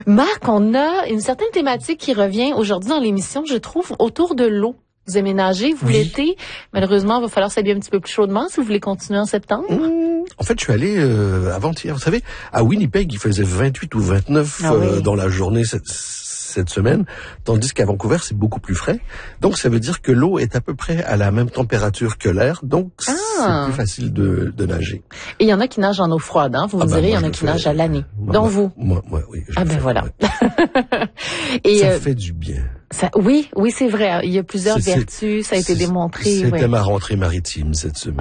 Marc, on a une certaine thématique qui revient aujourd'hui dans l'émission, je trouve, autour de l'eau. Vous aimez nager, vous l'été. Malheureusement, il va falloir s'habiller un petit peu plus chaudement si vous voulez continuer en septembre. En fait, je suis allé avant-hier. Vous savez, à Winnipeg, il faisait 28 ou 29 dans la journée cette semaine, tandis qu'à Vancouver, c'est beaucoup plus frais. Donc, ça veut dire que l'eau est à peu près à la même température que l'air, donc c'est plus facile de nager. Et il y en a qui nagent en eau froide, hein. Vous direz, il y en a qui nagent à l'année. Dont vous? Moi, oui. Voilà. Et ça fait du bien. Oui, c'est vrai. Il y a plusieurs vertus, ça a été démontré. C'était ma rentrée maritime cette semaine.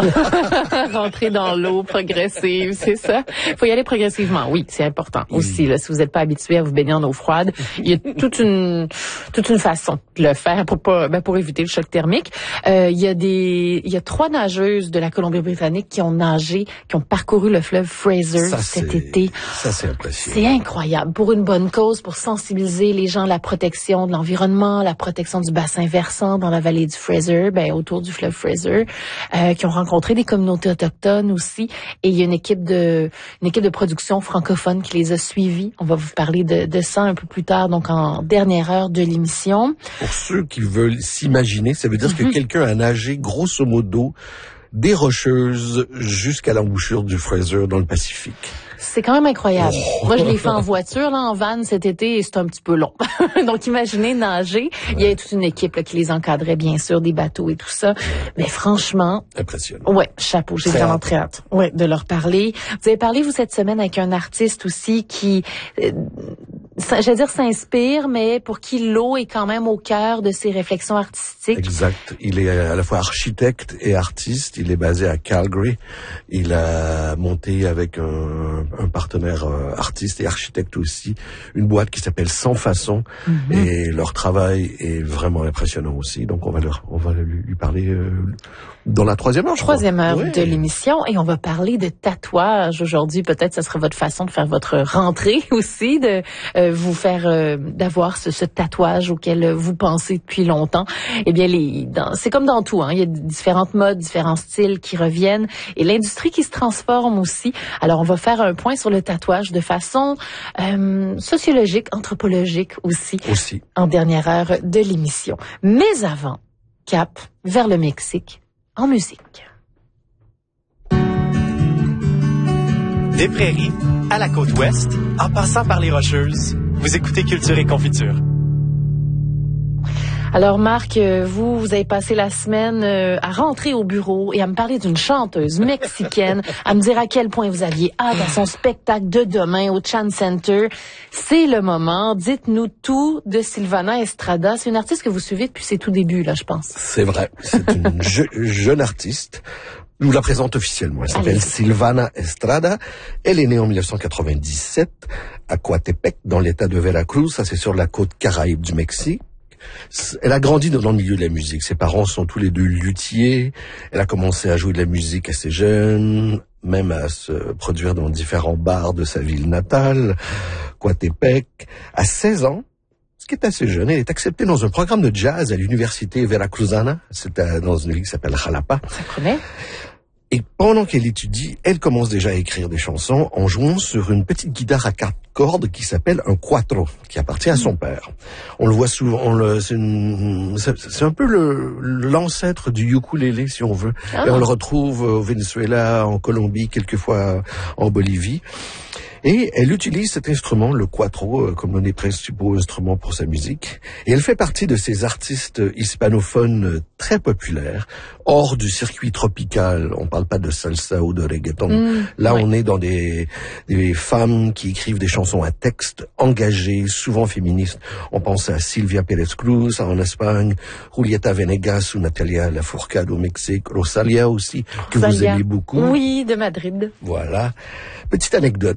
Rentrer dans l'eau progressive, c'est ça. Faut y aller progressivement. Oui, c'est important aussi. Là, si vous n'êtes pas habitué à vous baigner en eau froide, il y a toute une façon de le faire pour éviter le choc thermique. Il y a 3 nageuses de la Colombie-Britannique qui ont parcouru le fleuve Fraser cet été. Ça, c'est impressionnant. C'est incroyable. Pour une bonne cause, pour sensibiliser les gens à la protection de l'environnement, la protection du bassin versant dans la vallée du Fraser, autour du fleuve Fraser, qui ont rencontré des communautés autochtones aussi. Et il y a une équipe de production francophone qui les a suivis. On va vous parler de ça un peu plus tard, donc en dernière heure de l'émission. Pour ceux qui veulent s'imaginer, ça veut dire que quelqu'un a nagé grosso modo des Rocheuses jusqu'à l'embouchure du Fraser dans le Pacifique. C'est quand même incroyable. Moi, je l'ai fait en voiture, en van cet été, et c'est un petit peu long. Donc, imaginez nager. Il y a toute une équipe qui les encadrait, bien sûr, des bateaux et tout ça. Mais franchement... Impressionnant. Ouais, chapeau. J'ai vraiment très hâte de leur parler. Vous avez parlé, vous, cette semaine, avec un artiste aussi qui... j'allais dire s'inspire, mais pour qui l'eau est quand même au cœur de ses réflexions artistiques. Exact. Il est à la fois architecte et artiste. Il est basé à Calgary. Il a monté avec un partenaire artiste et architecte aussi, une boîte qui s'appelle Sans Façon, et leur travail est vraiment impressionnant aussi. Donc on va lui parler dans la troisième heure de l'émission, et on va parler de tatouage aujourd'hui. Peut-être ça sera votre façon de faire votre rentrée aussi, de vous faire d'avoir ce tatouage auquel vous pensez depuis longtemps. Eh bien, c'est comme dans tout, il y a différentes modes, différents styles qui reviennent, et l'industrie qui se transforme aussi. Alors on va faire un point sur le tatouage de façon sociologique, anthropologique aussi, en dernière heure de l'émission. Mais avant, cap vers le Mexique en musique. Des prairies à la côte ouest, en passant par les Rocheuses, vous écoutez Culture et Confiture. Alors Marc, vous avez passé la semaine à rentrer au bureau et à me parler d'une chanteuse mexicaine, à me dire à quel point vous aviez hâte à son spectacle de demain au Chan Center. C'est le moment. Dites-nous tout de Silvana Estrada. C'est une artiste que vous suivez depuis ses tout débuts, là, je pense. C'est vrai. C'est une jeune artiste. Je vous la présente officiellement. Elle s'appelle Silvana Estrada. Elle est née en 1997 à Coatepec, dans l'état de Veracruz. Ça, c'est sur la côte caraïbe du Mexique. Elle a grandi dans le milieu de la musique. Ses parents sont tous les deux luthiers. Elle a commencé à jouer de la musique assez jeune, même à se produire dans différents bars de sa ville natale, Coatepec. À 16 ans, ce qui est assez jeune, elle est acceptée dans un programme de jazz à l'université veracruzana. C'était dans une ville qui s'appelle Jalapa. Ça connaît. Et pendant qu'elle étudie, elle commence déjà à écrire des chansons en jouant sur une petite guitare à 4 cordes qui s'appelle un cuatro, qui appartient à son père. On le voit souvent, c'est un peu l'ancêtre du ukulélé, si on veut. Et on le retrouve au Venezuela, en Colombie, quelquefois en Bolivie. Et elle utilise cet instrument, le cuatro, comme l'un des principaux instruments pour sa musique. Et elle fait partie de ces artistes hispanophones très populaires, hors du circuit tropical. On parle pas de salsa ou de reggaeton. Là, on est dans des femmes qui écrivent des chansons à texte engagées, souvent féministes. On pense à Silvia Pérez Cruz en Espagne, Julieta Venegas ou Natalia Lafourcade au Mexique, Rosalia aussi, que vous aimez beaucoup. Oui, de Madrid. Voilà. Petite anecdote.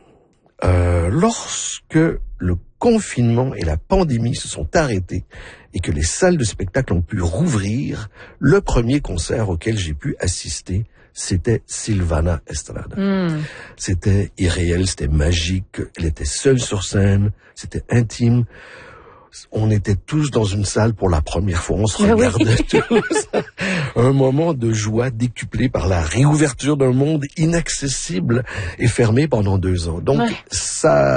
Lorsque le confinement et la pandémie se sont arrêtés et que les salles de spectacle ont pu rouvrir, le premier concert auquel j'ai pu assister, c'était Silvana Estrada. C'était irréel, c'était magique, elle était seule sur scène, c'était intime. On était tous dans une salle pour la première fois, on se regardait tous. Un moment de joie décuplé par la réouverture d'un monde inaccessible et fermé pendant 2 ans. Donc ça